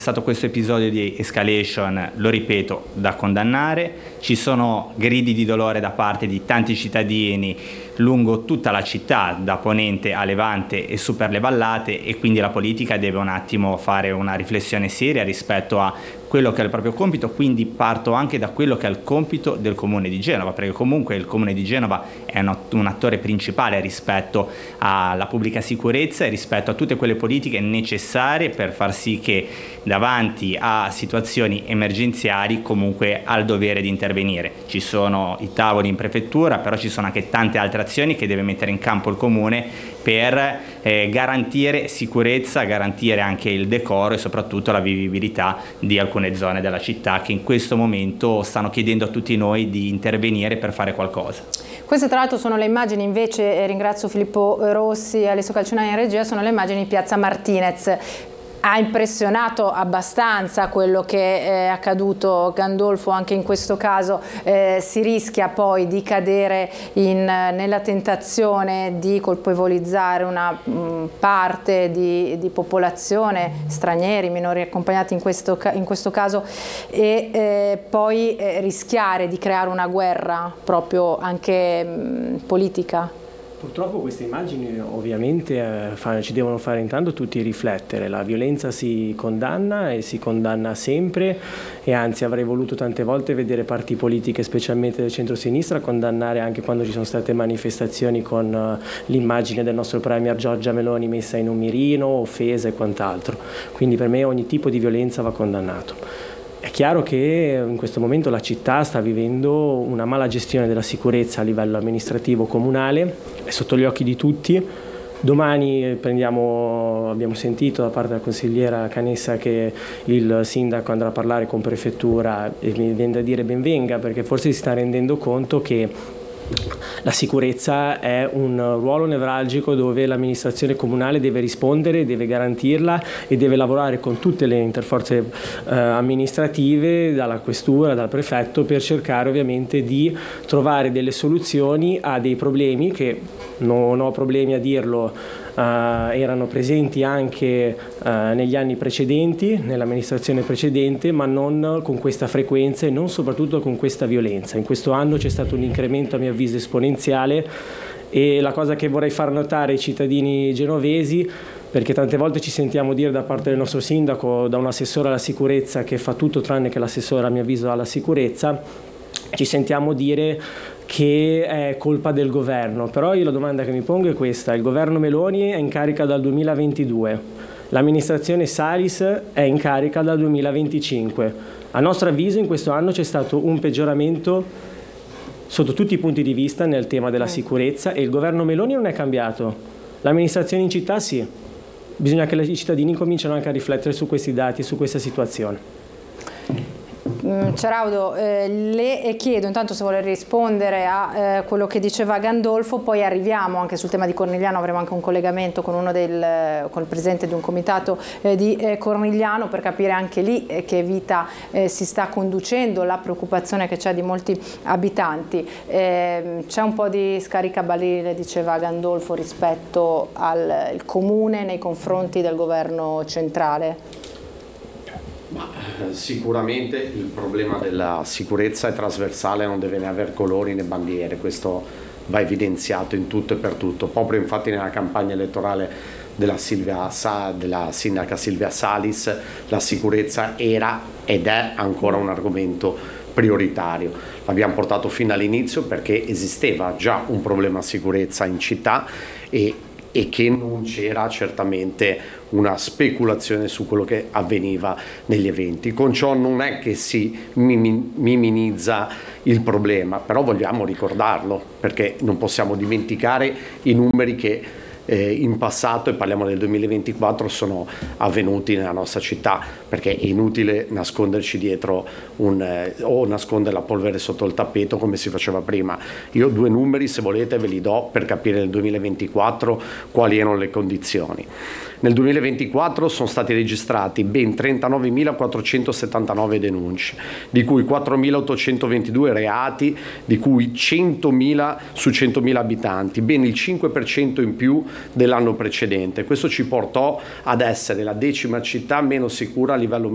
È stato questo episodio di escalation, lo ripeto, da condannare. Ci sono gridi di dolore da parte di tanti cittadini lungo tutta la città, da Ponente a Levante e su per le vallate, e quindi la politica deve un attimo fare una riflessione seria rispetto a quello che è il proprio compito. Quindi parto anche da quello che è il compito del Comune di Genova, perché comunque il Comune di Genova è un attore principale rispetto alla pubblica sicurezza e rispetto a tutte quelle politiche necessarie per far sì che davanti a situazioni emergenziali comunque ha il dovere di intervenire. Ci sono i tavoli in prefettura, però ci sono anche tante altre azioni che deve mettere in campo il Comune per garantire sicurezza, garantire anche il decoro e soprattutto la vivibilità di alcune zone della città che in questo momento stanno chiedendo a tutti noi di intervenire per fare qualcosa. Queste tra l'altro sono le immagini, invece ringrazio Filippo Rossi e Alessio Calcinai in regia, sono le immagini di Piazza Martinez. Ha impressionato abbastanza quello che è accaduto Gandolfo, anche in questo caso si rischia poi di cadere nella tentazione di colpevolizzare una parte di popolazione, stranieri, minori accompagnati in questo caso, e poi rischiare di creare una guerra proprio anche politica. Purtroppo queste immagini ovviamente ci devono fare intanto tutti riflettere. La violenza si condanna e si condanna sempre, e anzi avrei voluto tante volte vedere parti politiche, specialmente del centro-sinistra, condannare anche quando ci sono state manifestazioni con l'immagine del nostro premier Giorgia Meloni messa in un mirino, offesa e quant'altro. Quindi per me ogni tipo di violenza va condannato. È chiaro che in questo momento la città sta vivendo una mala gestione della sicurezza a livello amministrativo comunale, è sotto gli occhi di tutti. Domani abbiamo sentito da parte della consigliera Canessa che il sindaco andrà a parlare con prefettura, e mi viene da dire ben venga, perché forse si sta rendendo conto che la sicurezza è un ruolo nevralgico dove l'amministrazione comunale deve rispondere, deve garantirla e deve lavorare con tutte le interforze amministrative, dalla questura, dal prefetto, per cercare ovviamente di trovare delle soluzioni a dei problemi che, non ho problemi a dirlo, erano presenti anche negli anni precedenti, nell'amministrazione precedente, ma non con questa frequenza e non soprattutto con questa violenza. In questo anno c'è stato un incremento, a mio avviso, esponenziale, e la cosa che vorrei far notare ai cittadini genovesi, perché tante volte ci sentiamo dire da parte del nostro sindaco, da un assessore alla sicurezza che fa tutto tranne che l'assessore, a mio avviso, alla sicurezza, ci sentiamo dire che è colpa del governo. Però io la domanda che mi pongo è questa: il governo Meloni è in carica dal 2022, l'amministrazione Salis è in carica dal 2025. A nostro avviso in questo anno c'è stato un peggioramento sotto tutti i punti di vista nel tema della sicurezza, e il governo Meloni non è cambiato, l'amministrazione in città sì. Bisogna che i cittadini cominciano anche a riflettere su questi dati e su questa situazione. Ceraudo, le chiedo intanto se vuole rispondere a quello che diceva Gandolfo, poi arriviamo anche sul tema di Cornigliano, avremo anche un collegamento con con il presidente di un comitato di Cornigliano, per capire anche lì che vita si sta conducendo, la preoccupazione che c'è di molti abitanti. C'è un po' di scaricabarile, diceva Gandolfo, rispetto al comune nei confronti del governo centrale. Ma sicuramente il problema della sicurezza è trasversale, non deve né avere colori né bandiere, questo va evidenziato in tutto e per tutto. Proprio infatti nella campagna elettorale della sindaca Silvia Salis la sicurezza era ed è ancora un argomento prioritario. L'abbiamo portato fino all'inizio perché esisteva già un problema sicurezza in città e che non c'era certamente una speculazione su quello che avveniva negli eventi. Con ciò non è che si minimizza il problema, però vogliamo ricordarlo, perché non possiamo dimenticare i numeri che in passato, e parliamo del 2024, sono avvenuti nella nostra città, perché è inutile nasconderci dietro o nascondere la polvere sotto il tappeto come si faceva prima. Io due numeri, se volete, ve li do per capire nel 2024 quali erano le condizioni. Nel 2024 sono stati registrati ben 39.479 denunce, di cui 4.822 reati, di cui 100.000 su 100.000 abitanti, ben il 5% in più dell'anno precedente. Questo ci portò ad essere la 10ª città meno sicura a livello